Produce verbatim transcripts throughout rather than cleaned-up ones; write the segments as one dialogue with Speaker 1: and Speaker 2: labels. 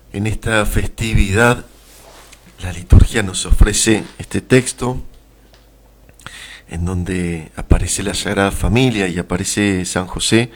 Speaker 1: En esta festividad, la liturgia nos ofrece este texto en donde aparece la Sagrada Familia y aparece San José.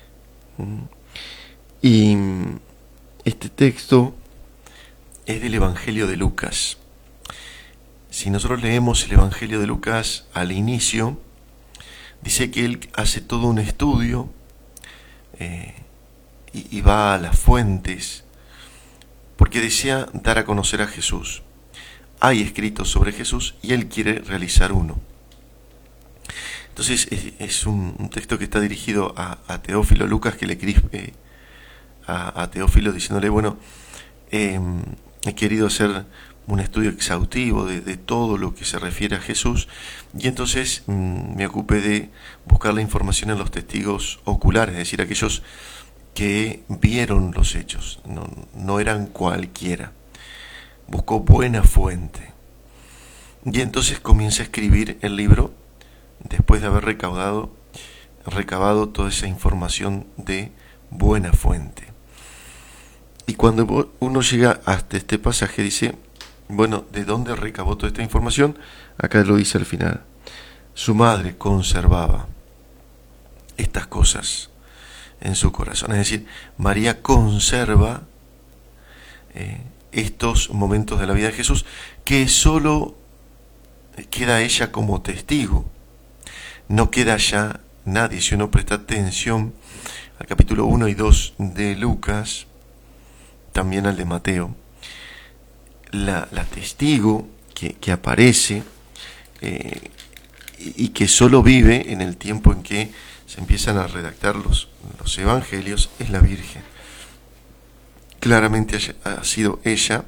Speaker 1: Y este texto es del Evangelio de Lucas. Si nosotros leemos el Evangelio de Lucas al inicio, dice que él hace todo un estudio eh, y, y va a las fuentes porque desea dar a conocer a Jesús. Hay escritos sobre Jesús y él quiere realizar uno. Entonces es, es un, un texto que está dirigido a, a Teófilo. Lucas, que le escribe eh, a, a Teófilo diciéndole, bueno, eh, he querido hacer un estudio exhaustivo de, de todo lo que se refiere a Jesús, y entonces mmm, me ocupé de buscar la información en los testigos oculares, es decir, aquellos que vieron los hechos, no, no eran cualquiera. Buscó buena fuente. Y entonces comienza a escribir el libro después de haber recaudado, recabado toda esa información de buena fuente. Y cuando uno llega hasta este pasaje dice, bueno, ¿de dónde recabó toda esta información? Acá lo dice al final. Su madre conservaba estas cosas en su corazón. Es decir, María conserva eh, estos momentos de la vida de Jesús que solo queda ella como testigo. No queda ya nadie. Si uno presta atención al capítulo uno y dos de Lucas, también al de Mateo, la, la testigo que, que aparece eh, y que solo vive en el tiempo en que se empiezan a redactar los, los evangelios es la Virgen. Claramente ha sido ella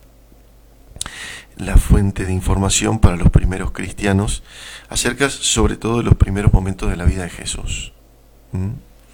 Speaker 1: la fuente de información para los primeros cristianos acerca sobre todo de los primeros momentos de la vida de Jesús. ¿Mm?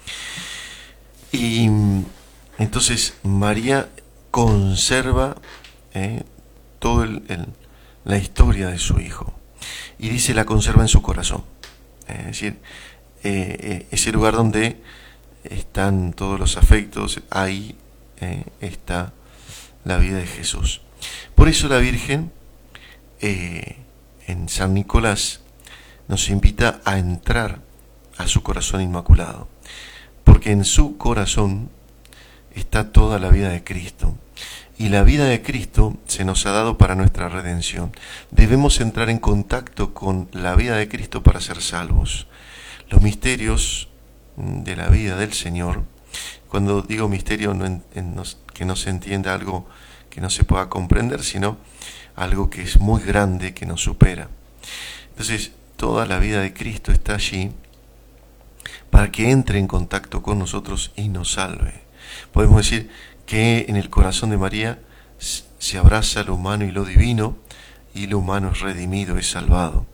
Speaker 1: Y entonces María conserva eh, toda la historia de su hijo, y dice la conserva en su corazón, es decir, eh, ese lugar donde están todos los afectos, ahí eh, está la vida de Jesús. Por eso la Virgen eh, en San Nicolás nos invita a entrar a su corazón inmaculado, porque en su corazón está toda la vida de Cristo, y la vida de Cristo se nos ha dado para nuestra redención. Debemos entrar en contacto con la vida de Cristo para ser salvos. Los misterios de la vida del Señor, cuando digo misterio, no en, en nos, que no se entienda algo que no se pueda comprender, sino algo que es muy grande, que nos supera. Entonces, toda la vida de Cristo está allí para que entre en contacto con nosotros y nos salve. Podemos decir que en el corazón de María se abraza lo humano y lo divino, y lo humano es redimido, es salvado.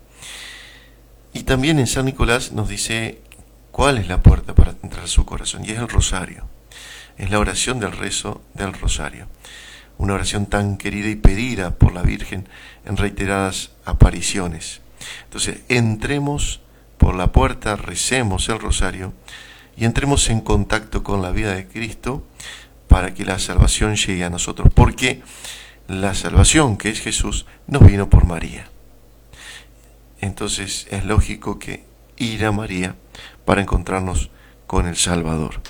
Speaker 1: Y también en San Nicolás nos dice cuál es la puerta para entrar a su corazón, y es el rosario. Es la oración del rezo del rosario. Una oración tan querida y pedida por la Virgen en reiteradas apariciones. Entonces, entremos por la puerta, recemos el rosario y entremos en contacto con la vida de Cristo para que la salvación llegue a nosotros. Porque la salvación, que es Jesús, nos vino por María. Entonces es lógico que ir a María para encontrarnos con el Salvador.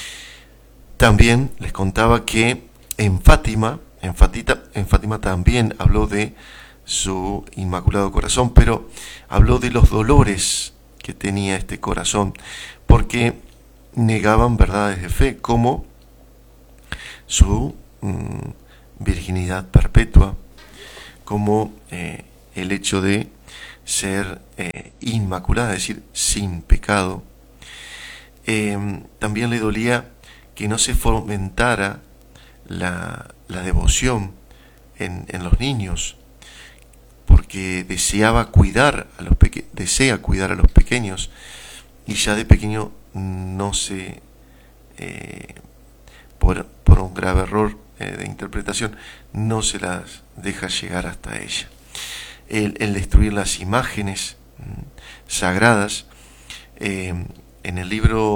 Speaker 1: También les contaba que en Fátima, en Fátima, en Fátima también habló de su Inmaculado Corazón, pero habló de los dolores que tenía este corazón, porque negaban verdades de fe, como su mmm, virginidad perpetua, como eh, el hecho de ser eh, inmaculada, es decir, sin pecado. Eh, también le dolía que no se fomentara la, la devoción en, en los niños, porque deseaba cuidar a los peque- desea cuidar a los pequeños, y ya de pequeño no se, eh, por, por un grave error eh, de interpretación, no se las deja llegar hasta ella. El, el destruir las imágenes mmm, sagradas, eh, en el libro